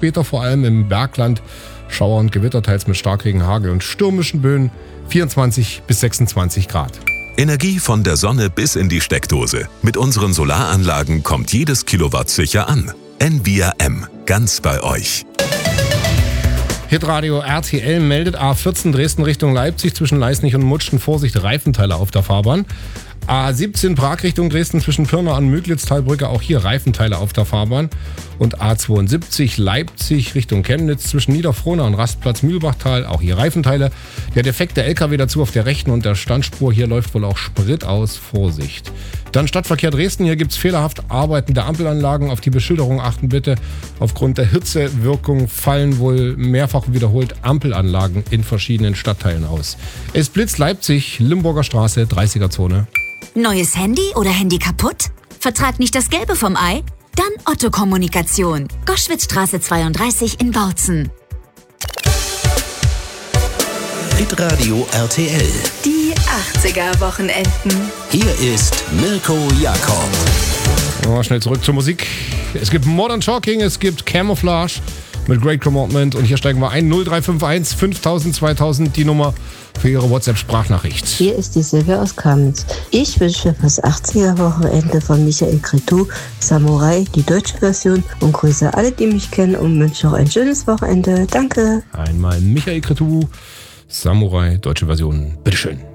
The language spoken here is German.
später vor allem im Bergland Schauer und Gewitter, teils mit Starkregen, Hagel und stürmischen Böen, 24 bis 26 Grad. Energie von der Sonne bis in die Steckdose. Mit unseren Solaranlagen kommt jedes Kilowatt sicher an. Envia M, ganz bei euch. Hitradio RTL meldet A14 Dresden Richtung Leipzig zwischen Leisnig und Mutschen. Vorsicht, Reifenteile auf der Fahrbahn. A17 Prag Richtung Dresden zwischen Pirna und Müglitztalbrücke, auch hier Reifenteile auf der Fahrbahn. Und A72 Leipzig Richtung Chemnitz zwischen Niederfrohna und Rastplatz Mühlbachtal, auch hier Reifenteile. Der defekte LKW dazu auf der rechten und der Standspur, hier läuft wohl auch Sprit aus, Vorsicht. Dann Stadtverkehr Dresden, hier gibt es fehlerhaft Arbeiten der Ampelanlagen, auf die Beschilderung achten bitte. Aufgrund der Hitzewirkung fallen wohl mehrfach wiederholt Ampelanlagen in verschiedenen Stadtteilen aus. Es blitzt Leipzig, Limburger Straße, 30er-Zone. Neues Handy oder Handy kaputt? Vertrag nicht das Gelbe vom Ei? Dann Otto Kommunikation. Goschwitzstraße 32 in Bautzen. Hitradio RTL. Die 80er-Wochenenden. Hier ist Mirko Jakob. Schnell zurück zur Musik. Es gibt Modern Talking, es gibt Camouflage mit Great Commandment und hier steigen wir ein. 0351 5000 2000, die Nummer für Ihre WhatsApp-Sprachnachricht. Hier ist die Silvia aus Kamenz. Ich wünsche fürs 80er-Wochenende von Michael Cretu Samurai die deutsche Version und grüße alle, die mich kennen und wünsche auch ein schönes Wochenende. Danke. Einmal Michael Cretu Samurai, deutsche Version. Bitteschön.